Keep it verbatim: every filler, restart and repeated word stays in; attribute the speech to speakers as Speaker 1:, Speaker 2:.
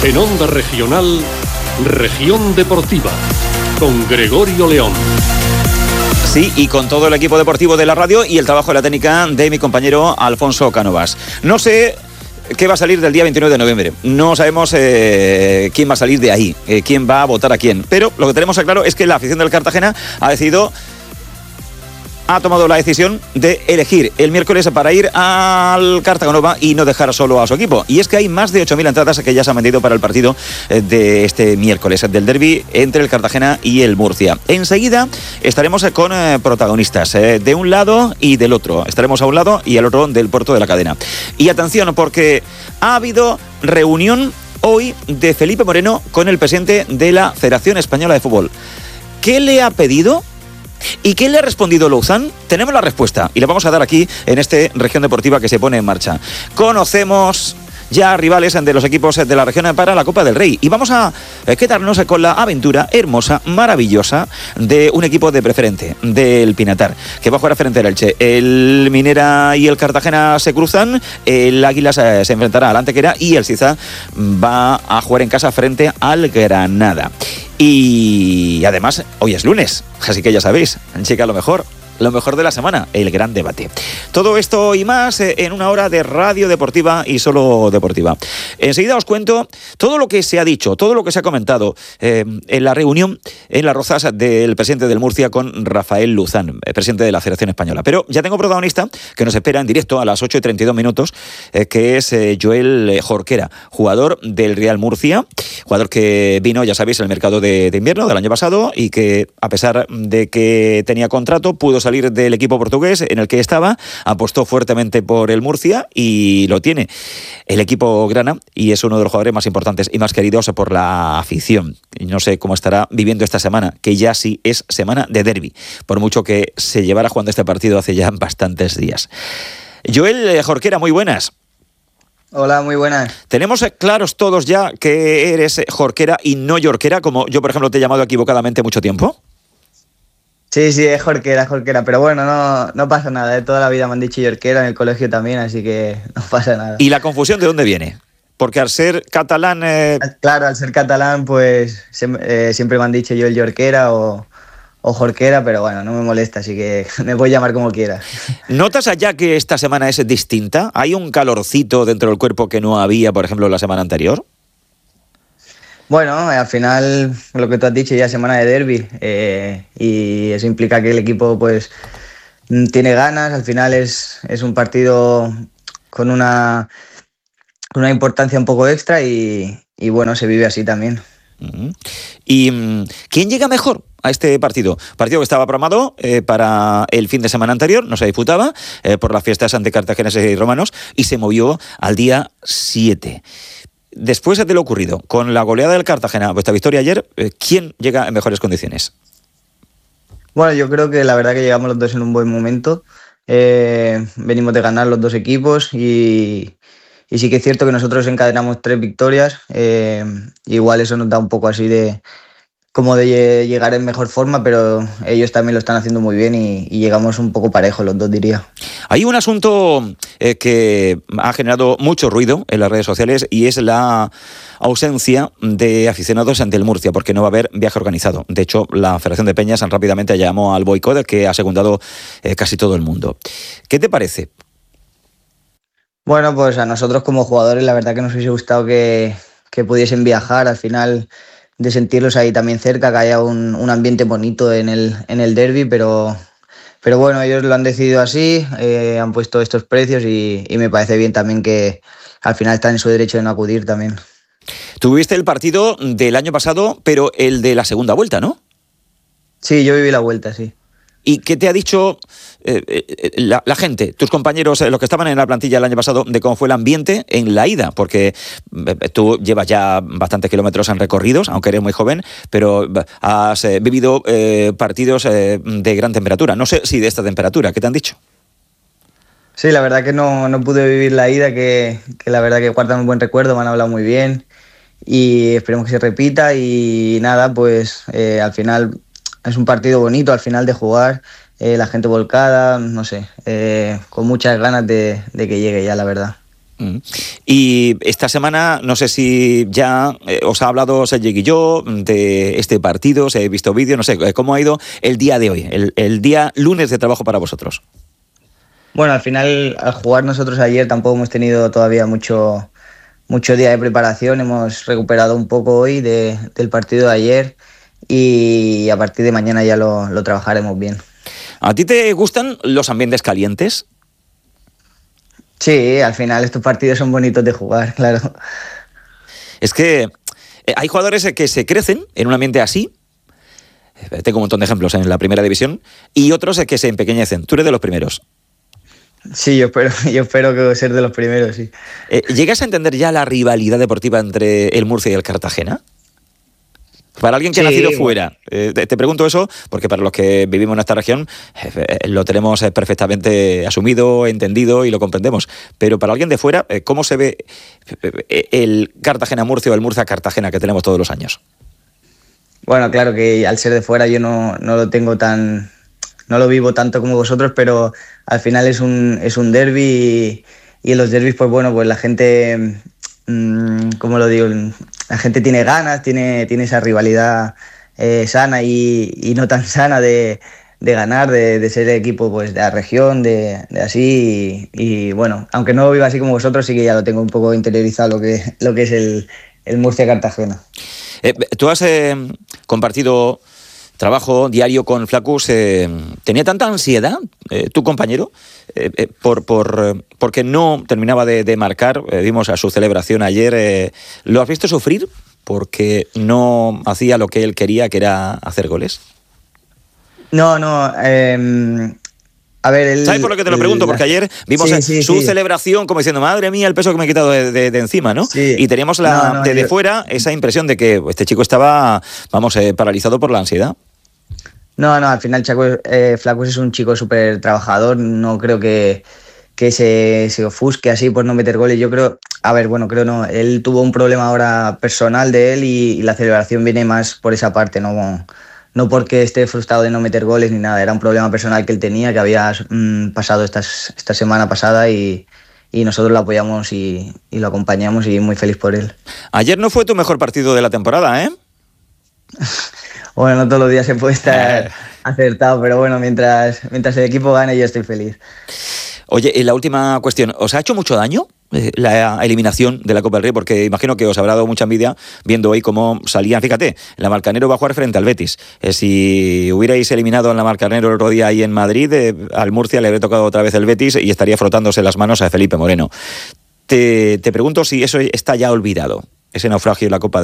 Speaker 1: En Onda Regional, Región Deportiva, con Gregorio León.
Speaker 2: Sí, y con todo el equipo deportivo de la radio y el trabajo de la técnica de mi compañero Alfonso Cánovas. No sé qué va a salir del día veintinueve de noviembre. No sabemos eh, quién va a salir de ahí, eh, quién va a votar a quién. Pero lo que tenemos claro es que la afición del Cartagena ha decidido... ha tomado la decisión de elegir el miércoles para ir al Cartagonova y no dejar solo a su equipo. Y es que hay más de ocho mil entradas que ya se han vendido para el partido de este miércoles, del derbi entre el Cartagena y el Murcia. Enseguida estaremos con eh, protagonistas eh, de un lado y del otro. Estaremos a un lado y al otro del puerto de la cadena. Y atención, porque ha habido reunión hoy de Felipe Moreno con el presidente de la Federación Española de Fútbol. ¿Qué le ha pedido? ¿Y qué le ha respondido Louzán? Tenemos la respuesta y la vamos a dar aquí en este Región Deportiva que se pone en marcha. Conocemos ya rivales de los equipos de la región para la Copa del Rey y vamos a quedarnos con la aventura hermosa, maravillosa de un equipo de preferente, del Pinatar, que va a jugar frente al Elche. El Minera y el Cartagena se cruzan, el Águila se, se enfrentará al Antequera y el Siza va a jugar en casa frente al Granada. Y además, hoy es lunes, así que ya sabéis, llega lo mejor, lo mejor de la semana, el gran debate. Todo esto y más en una hora de radio deportiva y solo deportiva. Enseguida os cuento todo lo que se ha dicho, todo lo que se ha comentado eh, en la reunión en Las Rozas del presidente del Murcia con Rafael Louzán, presidente de la Federación Española. Pero ya tengo protagonista que nos espera en directo a las ocho y treinta y dos minutos, eh, que es eh, Joel Jorquera, jugador del Real Murcia, jugador que vino, ya sabéis, en el mercado de, de invierno del año pasado y que, a pesar de que tenía contrato, pudo salir del equipo portugués en el que estaba, apostó fuertemente por el Murcia y lo tiene el equipo grana y es uno de los jugadores más importantes y más queridos por la afición. Y no sé cómo estará viviendo esta semana, que ya sí es semana de derbi, por mucho que se llevara jugando este partido hace ya bastantes días. Joel Jorquera, muy buenas.
Speaker 3: Hola, muy buenas.
Speaker 2: ¿Tenemos claros todos ya que eres Jorquera y no Yorquera, como yo, por ejemplo, te he llamado equivocadamente mucho tiempo?
Speaker 3: Sí, sí, es Jorquera, es Jorquera, pero bueno, no, no pasa nada, de toda la vida me han dicho Yorquera, en el colegio también, así que no pasa nada.
Speaker 2: ¿Y la confusión de dónde viene? Porque al ser catalán... Eh...
Speaker 3: Claro, al ser catalán, pues siempre, eh, siempre me han dicho yo el Yorquera o, o Jorquera, pero bueno, no me molesta, así que me puedes llamar como quieras.
Speaker 2: ¿Notas allá que esta semana es distinta? ¿Hay un calorcito dentro del cuerpo que no había, por ejemplo, la semana anterior?
Speaker 3: Bueno, al final, lo que tú has dicho, ya es semana de derbi eh, y eso implica que el equipo pues tiene ganas. Al final es, es un partido con una, con una importancia un poco extra y, y bueno, se vive así también.
Speaker 2: Uh-huh. ¿Y quién llega mejor a este partido? Partido que estaba programado eh, para el fin de semana anterior, no se disputaba eh, por las fiestas ante cartagineses y romanos y se movió al día siete. Después de lo ocurrido con la goleada del Cartagena, vuestra victoria ayer, ¿quién llega en mejores condiciones?
Speaker 3: Bueno, yo creo que la verdad que llegamos los dos en un buen momento. Eh, venimos de ganar los dos equipos y, y sí que es cierto que nosotros encadenamos tres victorias. Eh, igual eso nos da un poco así de como de llegar en mejor forma, pero ellos también lo están haciendo muy bien y, y llegamos un poco parejos los dos, diría.
Speaker 2: Hay un asunto eh, que ha generado mucho ruido en las redes sociales y es la ausencia de aficionados ante el Murcia, porque no va a haber viaje organizado. De hecho, la Federación de Peñas rápidamente llamó al boicot, que ha secundado eh, casi todo el mundo. ¿Qué te parece?
Speaker 3: Bueno, pues a nosotros como jugadores la verdad que nos hubiese gustado que, que pudiesen viajar. Al final, de sentirlos ahí también cerca, que haya un, un ambiente bonito en el, en el derbi, pero, pero bueno, ellos lo han decidido así, eh, han puesto estos precios y, y me parece bien también que al final están en su derecho de no acudir también.
Speaker 2: Tuviste el partido del año pasado, pero el de la segunda vuelta, ¿no?
Speaker 3: Sí, yo viví la vuelta, sí.
Speaker 2: ¿Y qué te ha dicho eh, eh, la, la gente, tus compañeros, eh, los que estaban en la plantilla el año pasado, de cómo fue el ambiente en la ida? Porque eh, tú llevas ya bastantes kilómetros en recorridos, aunque eres muy joven, pero has eh, vivido eh, partidos eh, de gran temperatura. No sé si de esta temperatura, ¿qué te han dicho?
Speaker 3: Sí, la verdad que no, no pude vivir la ida, que, que la verdad que guardan un buen recuerdo, me han hablado muy bien y esperemos que se repita y nada, pues eh, al final es un partido bonito, al final de jugar, eh, la gente volcada, no sé, eh, con muchas ganas de, de que llegue ya, la verdad.
Speaker 2: Y esta semana, no sé si ya eh, os ha hablado Sergi Guilló de este partido, si habéis visto vídeo, no sé, ¿cómo ha ido el día de hoy, el, el día lunes de trabajo para vosotros?
Speaker 3: Bueno, al final, al jugar nosotros ayer tampoco hemos tenido todavía mucho, mucho día de preparación, hemos recuperado un poco hoy de, del partido de ayer y a partir de mañana ya lo, lo trabajaremos bien.
Speaker 2: ¿A ti te gustan los ambientes calientes?
Speaker 3: Sí, al final estos partidos son bonitos de jugar, claro.
Speaker 2: Es que hay jugadores que se crecen en un ambiente así, tengo un montón de ejemplos en la primera división, y otros que se empequeñecen. Tú eres de los primeros.
Speaker 3: Sí, yo espero, yo espero que ser de los primeros, sí.
Speaker 2: Eh, ¿Llegas a entender ya la rivalidad deportiva entre el Murcia y el Cartagena? Para alguien que sí, ha nacido bueno. fuera, eh, te, te pregunto eso porque para los que vivimos en esta región eh, lo tenemos eh, perfectamente asumido, entendido y lo comprendemos. Pero para alguien de fuera, eh, ¿cómo se ve eh, el Cartagena-Murcia o el Murcia-Cartagena que tenemos todos los años?
Speaker 3: Bueno, claro que al ser de fuera yo no, no lo tengo tan... no lo vivo tanto como vosotros, pero al final es un, es un derbi y, y en los derbis, pues bueno, pues la gente... ¿Cómo lo digo? La gente tiene ganas, tiene, tiene esa rivalidad eh, sana y, y no tan sana de, de ganar, de, de ser equipo pues, de la región, de, de así. Y, y bueno, aunque no lo viva así como vosotros, sí que ya lo tengo un poco interiorizado lo que, lo que es el, el Murcia-Cartagena.
Speaker 2: Eh, Tú has eh, compartido trabajo diario con Flaccus. Eh, ¿Tenía tanta ansiedad eh, tu compañero eh, eh, por, por, porque no terminaba de, de marcar? Eh, vimos a su celebración ayer. Eh, ¿Lo has visto sufrir porque no hacía lo que él quería, que era hacer goles?
Speaker 3: No, no. Eh, a ver, él,
Speaker 2: ¿sabes por lo que te lo pregunto? Porque ayer vimos sí, sí, su sí. celebración como diciendo, madre mía, el peso que me he quitado de, de, de encima, ¿no? Sí. Y teníamos la, no, no, desde yo... fuera esa impresión de que este chico estaba, vamos, eh, paralizado por la ansiedad.
Speaker 3: No, no, al final Chaco, eh, Flaccus es un chico súper trabajador, no creo que, que se, se ofusque así por no meter goles. Yo creo, a ver, bueno, creo no, él tuvo un problema ahora personal de él y, y la celebración viene más por esa parte, no, no porque esté frustrado de no meter goles ni nada, era un problema personal que él tenía, que había mmm, pasado estas, esta semana pasada y, y nosotros lo apoyamos y, y lo acompañamos y muy feliz por él.
Speaker 2: Ayer no fue tu mejor partido de la temporada, ¿eh?
Speaker 3: Bueno, no todos los días se puede estar acertado, pero bueno, mientras, mientras el equipo gane yo estoy feliz.
Speaker 2: Oye, y la última cuestión, ¿os ha hecho mucho daño la eliminación de la Copa del Rey? Porque imagino que os habrá dado mucha envidia viendo hoy cómo salían. Fíjate, la Malcarnero va a jugar frente al Betis. Eh, si hubierais eliminado en la Malcarnero el otro día ahí en Madrid, eh, al Murcia le habría tocado otra vez el Betis y estaría frotándose las manos a Felipe Moreno. Te, te pregunto si eso está ya olvidado, ese naufragio en la Copa del Rey.